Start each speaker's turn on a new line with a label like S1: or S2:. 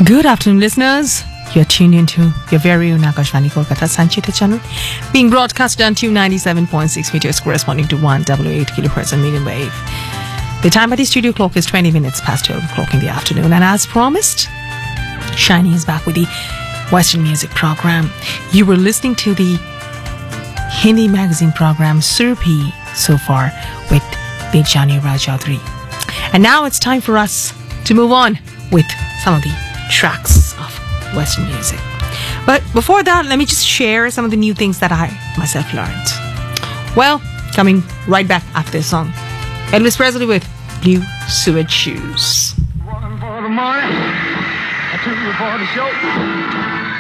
S1: Good afternoon, listeners. You're tuned into your very own Akashvani Kolkata Sanchita channel, being broadcast on 297.6 meters corresponding to 188 kilohertz on medium wave. The time at the studio clock is 20 minutes past 12 o'clock in the afternoon, and as promised, Shiny is back with the Western Music program. You were listening to the Hindi magazine program Surpi so far with Bejani Rajadri. And now it's time for us to move on with some of the tracks of Western music. But before that, let me just share some of the new things that I myself learned. Well, coming right back after this song, Elvis Presley with Blue Suede Shoes.
S2: One for the money, two for the show.